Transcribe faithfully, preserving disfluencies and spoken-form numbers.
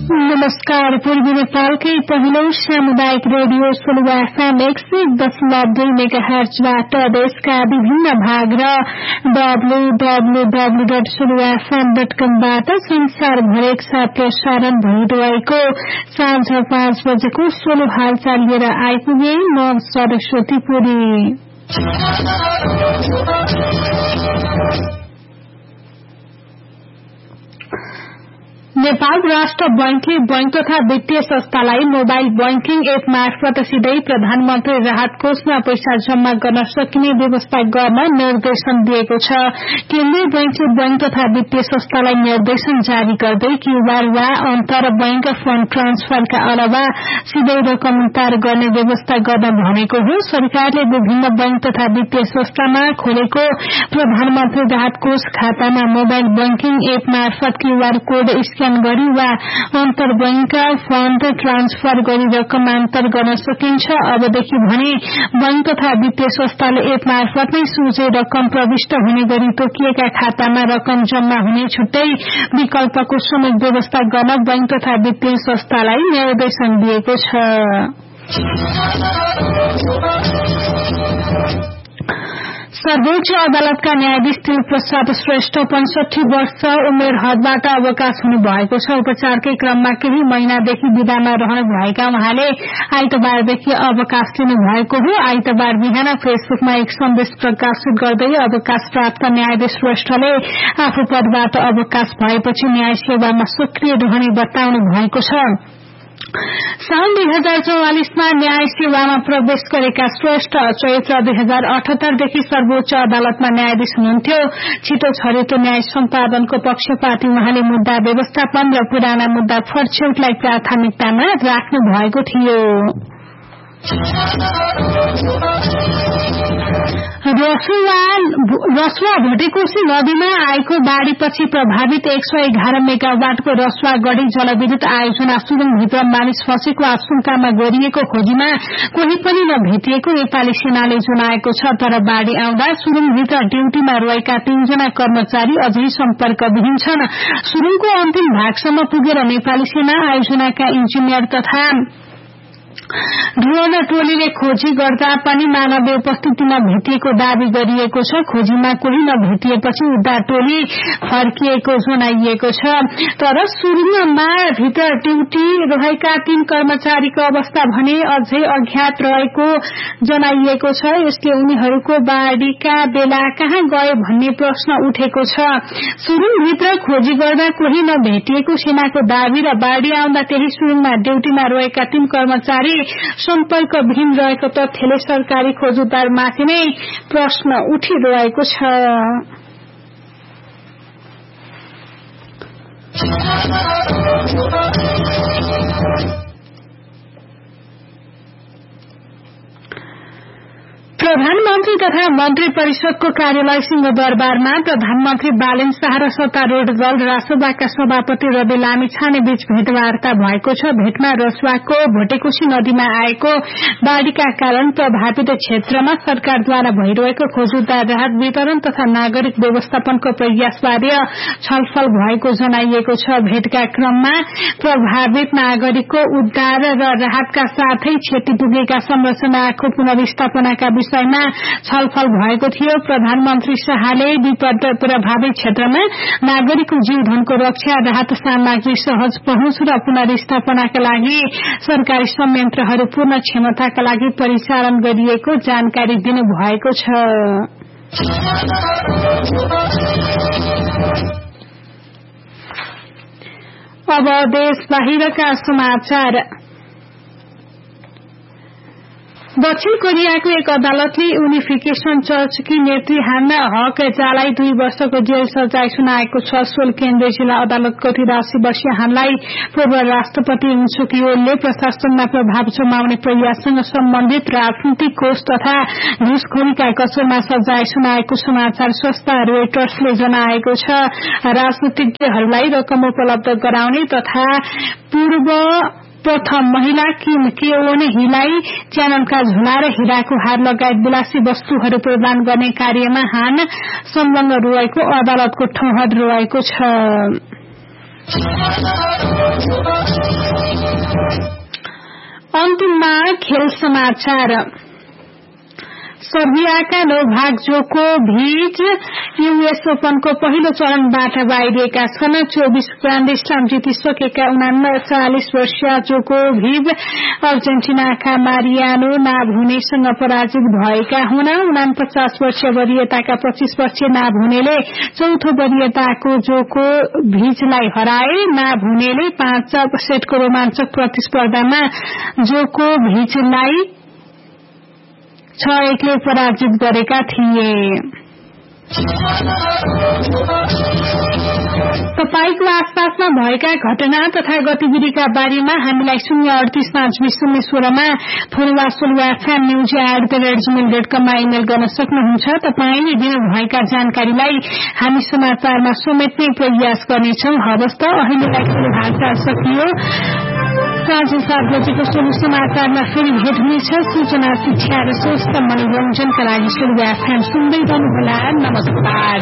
नमस्कार। पूर्वी नेपालकै पहिलो सामुदायिक रेडियो सोलुवा एफएम एक सय दशमलव दुई मेगाहर्जबाट देशका विभिन्न भाग र W W W dot सोलुवा FM dot कमबाट संसारभर एकसाथ प्रसारण भइरहेको साँझ पाँच बजेको सोलु हालचाल लिएर आइपुगे। म सरस्वती पुरी। नेपाल राष्ट्र बैंकले बैंक तथा वित्तीय संस्थालाई मोबाइल बैंकिङ एप मार्फत सिधै प्रधानमन्त्री राहत कोषमा पैसा जम्मा गर्न सकिने व्यवस्था गर्न निर्देशन दिएको छ। केन्द्रीय बैंकले बैंक तथा वित्तीय संस्थालाई निर्देशन जारी गर्दै क्यूआर वा अन्तर बैंक फण्ड ट्रान्सफरका अलावा सिधै रकम उतार गर्ने व्यवस्था गर्न भनेको हो। सरकारले विभिन्न बैंक तथा वित्तीय संस्थामा खोलेको प्रधानमन्त्री राहत कोष खातामा मोबाइल बैंकिङ एप मार्फत क्यूआर कोड स्क्यान गरी वा अन्तर बैंक फण्ड ट्रान्सफर गरी रकम अन्तर गर्न सकिन्छ। अबदेखि भने बैंक तथा वित्तीय संस्थाले एप मार्फत नै सोझै रकम प्रविष्ट हुने गरी तोकिएका खातामा रकम जम्मा हुने छुट्टै विकल्पको समेत व्यवस्था गर्न बैंक तथा वित्तीय संस्थालाई निर्देशन दिएको छ। सर्वोच्च अदालतका न्यायाधीश तिल प्रसाद श्रेष्ठ पैंसठी वर्ष उमेर हदबाट अवकाश हुनु भएको छ। उपचारकै क्रममा केही महिनादेखि विदामा रहनु भएका उहाँले आइतबारदेखि अवकाश लिनु भएको हो। आइतबार बिहान फेसबुकमा एक सन्देश प्रकाशित गर्दै अवकाश प्राप्त न्यायाधीश श्रेष्ठले आफू पदबाट अवकाश भएपछि न्याय सेवामा सक्रिय रहने बताउनु भएको छ। साल दुई हजार चौवालिसमा न्याय सेवामा प्रवेश गरेका श्रेष्ठ चैत्र दुई हजार अठहत्तरदेखि सर्वोच्च अदालतमा न्यायाधीश हुनुहुन्थ्यो। छिटो छरितो न्याय सम्पादनको पक्षपाती उहाँले मुद्दा व्यवस्थापन र पुराना मुद्दा फर्छौटलाई प्राथमिकतामा राख्नु भएको थियो। रसुवा भोटेकोशी नदीमा आएको बाढ़ीपछि प्रभावित एक सय एघार मेगावाटको रसुवा गढ़ी जलविद्युत आयोजना सुरुङभित्र मानिस फँसेको आशंकामा गरिएको खोजीमा कोही पनि नभेटिएको नेपाली सेनाले जनाएको छ। तर बाढ़ी आउँदा सुरुङभित्र ड्यूटीमा रहेका तीनजना कर्मचारी अझै सम्पर्कविहीन छन्। सुरुङको अन्तिम भागसम्म पुगेर नेपाली सेना आयोजनाका इन्जिनियर तथा ड्रोन टोलीले खोजी गर्दा पनि मानवीय उपस्थितिमा भेटिएको दावी गरिएको छ। खोजीमा कोही नभेटिएपछि उद्धार टोली फर्किएको जनाइएको छ। तर सुरुङमा भित्र ड्यूटी रहेका तीन कर्मचारीको अवस्था भने अझै अज्ञात रहेको जनाइएको छ। यसले उनीहरूको बाढ़ीका बेला कहाँ गए भन्ने प्रश्न उठेको छ। सुरुङभित्र खोजी गर्दा कोही नभेटिएको सेनाको दावी र बाढ़ी आउँदा त्यही सुरुङमा ड्यूटीमा रहेका तीन कर्मचारी सम्पर्कविहीन रहेको तथ्यले सरकारी खोज उद्धारमाथि नै प्रश्न उठिरहेको छ। प्रधानमन्त्री तथा मन्त्री परिषदको कार्यालय सिंहदरबारमा प्रधानमन्त्री बालेन शाह र सत्तारूढ़ दल रासोबाका सभापति रवि लामिछाने बीच भेटवार्ता भएको छ। भेटमा रसुवाको भोटेकोशी नदीमा आएको बाढ़ीका कारण प्रभावित क्षेत्रमा सरकारद्वारा भइरहेको खोज उद्धार राहत वितरण तथा नागरिक व्यवस्थापनको प्रयासबारे छलफल भएको जनाइएको छ। भेटका क्रममा प्रभावित नागरिकको उद्धार र राहतका साथै क्षति पुगेका संरचनाको पुनर्स्थापनाका विषयमा छलफल भएको थियो। प्रधानमन्त्री शाहले विपद प्रभावित क्षेत्रमा नागरिकको जीव धनको रक्षा, राहत सामग्री सहज पहुँच र पुनर्स्थापनाका लागि सरकारी संयन्त्रहरू पूर्ण क्षमताका लागि परिचालन गरिएको जानकारी दिनुभएको छ। अब देश बाहिरका समाचार। दक्षिण कोरियाको एक अदालतले युनिफिकेशन चर्चकी नेत्री हान्ना हक जालाई दुई वर्षको जेल सजाय सुनाएको छ। सोल केन्द्रीय जिल्ला अदालतको तिरासी वर्षीय हानलाई पूर्व राष्ट्रपति युन सुक योलले प्रशासनमा प्रभाव जमाउने प्रयाससँग सम्बन्धित राजनीतिक कोष तथा घुसखोरीका कसरमा सजाय सुनाएको समाचार संस्था रोयटर्सले जनाएको छ। राजनीतिज्ञहरूलाई रकम उपलब्ध गराउने तथा पूर्व प्रथम महिला किम केओन हिलाई च्यानलका झोला र हिराको हार लगायत विलासी वस्तुहरू प्रदान गर्ने कार्यमा हान संलग्न रहेको अदालतको ठहर रहेको छ। खेल समाचार। सर्बियाका नोभाक जोकोभिच यूएस ओपनको पहिलो चरणबाट बाहिरिएका छन्। चौबीस ग्रान्ड स्लाम जितिसकेका उनाचालिस वर्षीय जोकोभिच अर्जेन्टिनाका मारियानो नाभुनेसँग पराजित भएका हुन्। उनापचास वर्षीय वरियताका पच्चीस वर्षीय नाभुनेले चौथो वरियताको जोकोभिचलाई हराए। नाभुनेले पाँच सेटको रोमाञ्चक प्रतिस्पर्धामा जोकोभिचलाई छ एकले पराजित गरेका थिए। तपाईको आसपासमा भएका घटना तथा गतिविधिका बारेमा हामीलाई शून्य अडतीस पाँच बीस शून्य सोह्रमा फोन वा सोलुवा FM news at the rate Gmail dot कममा इमेल गर्न सक्नुहुन्छ। तपाईले दिनुभएका जानकारीलाई हामी समाचारमा समेट्ने प्रयास गर्नेछौं। हवस् त अहिलेलाई फिलहाल सकियो। साँझ सात बजेको सोलु समाचारमा फेरि भेट हुनेछ। सूचना शिक्षा र स्वस्थ मनोरञ्जनका लागि सोलुवा एफएम सुन्दै गर्नुहोला। नमस्कार।